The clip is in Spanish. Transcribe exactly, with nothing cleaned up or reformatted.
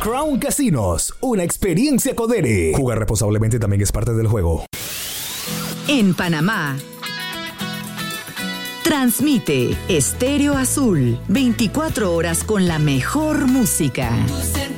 Crown Casinos, una experiencia Codere. Jugar responsablemente también es parte del juego. En Panamá, transmite Estéreo Azul, veinticuatro horas con la mejor música.